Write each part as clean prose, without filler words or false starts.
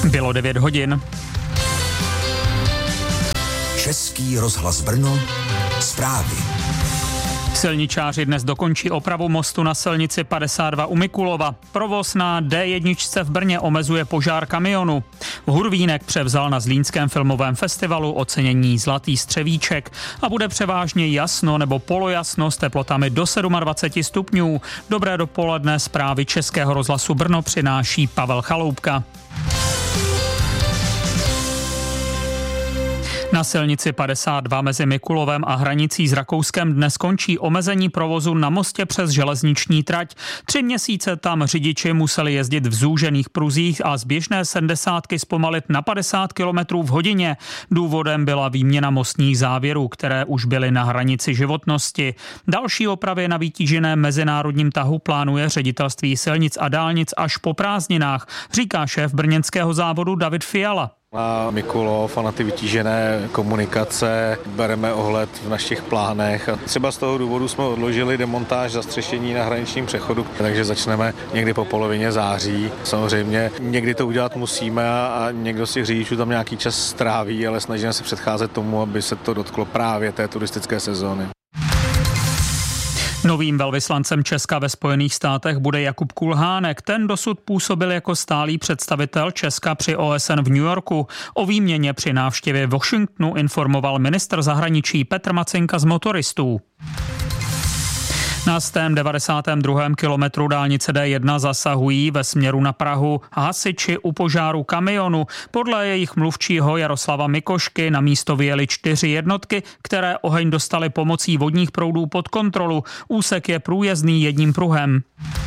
Bylo 9 hodin. Český rozhlas Brno, zprávy. Silničáři dnes dokončí opravu mostu na silnici 52 u Mikulova. Provoz na D1 v Brně omezuje požár kamionu. Hurvínek převzal na Zlínském filmovém festivalu ocenění Zlatý střevíček a bude převážně jasno nebo polojasno s teplotami do 27 stupňů. Dobré dopoledne, zprávy Českého rozhlasu Brno přináší Pavel Chaloupka. Na silnici 52 mezi Mikulovem a hranicí s Rakouskem dnes končí omezení provozu na mostě přes železniční trať. 3 měsíce tam řidiči museli jezdit v zúžených pruzích a z běžné 70 zpomalit na 50 km v hodině. Důvodem byla výměna mostních závěrů, které už byly na hranici životnosti. Další opravy na vytíženém mezinárodním tahu plánuje Ředitelství silnic a dálnic až po prázdninách, říká šéf brněnského závodu David Fiala. Na Mikulov a na ty vytížené komunikace bereme ohled v našich plánech a třeba z toho důvodu jsme odložili demontáž zastřešení na hraničním přechodu, takže začneme někdy po polovině září. Samozřejmě někdy to udělat musíme a někdo z těch řidičů tam nějaký čas stráví, ale snažíme se předcházet tomu, aby se to dotklo právě té turistické sezóny. Novým velvyslancem Česka ve Spojených státech bude Jakub Kulhánek. Ten dosud působil jako stálý představitel Česka při OSN v New Yorku. O výměně při návštěvě Washingtonu informoval ministr zahraničí Petr Macinka z Motoristů. Na 192. kilometru dálnice D1 zasahují ve směru na Prahu hasiči u požáru kamionu. Podle jejich mluvčího Jaroslava Mikošky na místo vyjeli 4 jednotky, které oheň dostaly pomocí vodních proudů pod kontrolu. Úsek je průjezdný jedním pruhem.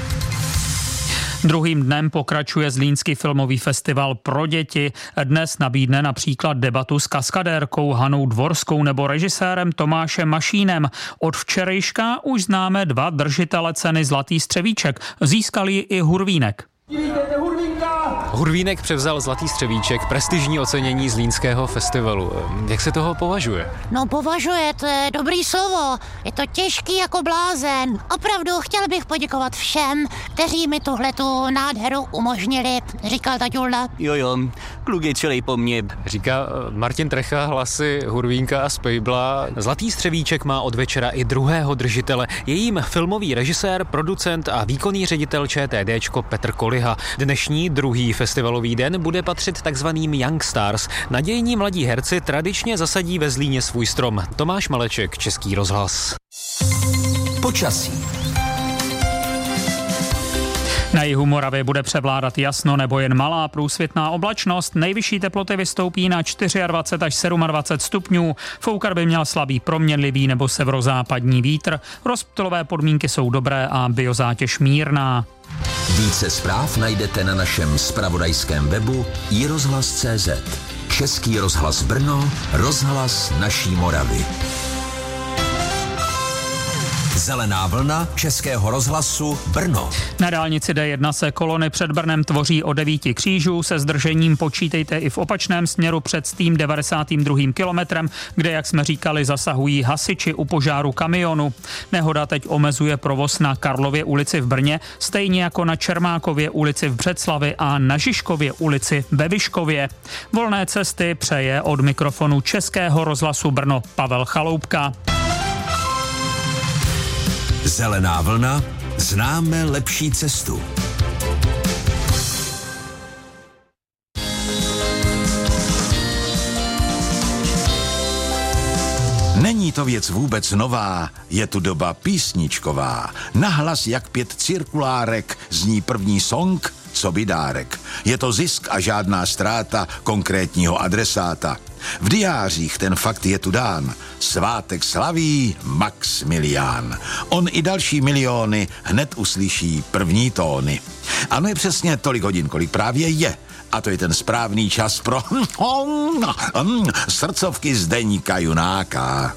Druhým dnem pokračuje Zlínský filmový festival pro děti. Dnes nabídne například debatu s kaskadérkou Hanou Dvorskou nebo režisérem Tomášem Mašínem. Od včerejška už známe 2 držitele ceny Zlatý střevíček. Získal ji i Hurvínek. Hurvínek převzal Zlatý střevíček, prestižní ocenění Zlínského festivalu. Jak se toho považuje? No považuje, to je dobrý slovo. Je to těžký jako blázen. Opravdu chtěl bych poděkovat všem, kteří mi tuhletu nádheru umožnili, říkal Taťulda. Jo, kluk je celý po mně. Říká Martin Trecha, hlasy Hurvínka a Spejbla. Zlatý střevíček má od večera i druhého držitele. Je jím filmový režisér, producent a výkonný ředitel ČTDčko Petr Koliha. Dnešní druhý festivalový den bude patřit takzvaným Young Stars. Nadějní mladí herci tradičně zasadí ve Zlíně svůj strom. Tomáš Maleček, Český rozhlas. Počasí. Na jihu Moravy bude převládat jasno nebo jen malá průsvitná oblačnost. Nejvyšší teploty vystoupí na 24 až 27 stupňů. Foukat by měl slabý proměnlivý nebo severozápadní vítr. Rozptylové podmínky jsou dobré a biozátěž mírná. Více zpráv najdete na našem zpravodajském webu iRozhlas.cz. Český rozhlas Brno, rozhlas naší Moravy. Zelená vlna Českého rozhlasu Brno. Na dálnici D1 se kolony před Brnem tvoří o 9 křížů. Se zdržením počítejte i v opačném směru před tím 92. kilometrem, kde, jak jsme říkali, zasahují hasiči u požáru kamionu. Nehoda teď omezuje provoz na Karlově ulici v Brně, stejně jako na Čermákově ulici v Břeclavi a na Žižkově ulici ve Vyškově. Volné cesty přeje od mikrofonu Českého rozhlasu Brno Pavel Chaloupka. Zelená vlna, známe lepší cestu. Není to věc vůbec nová, je tu doba písničková. Nahlas jak 5 cirkulárek zní první song, co by dárek. Je to zisk a žádná ztráta konkrétního adresáta. V diářích ten fakt je tu dán. Svátek slaví Maxmilián. On i další miliony hned uslyší první tóny. Ano, je přesně tolik hodin, kolik právě je. A to je ten správný čas pro srdcovky Zdeňka Junáka.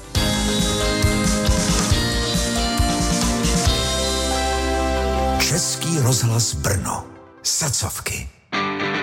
Český rozhlas Brno. Srdcovky.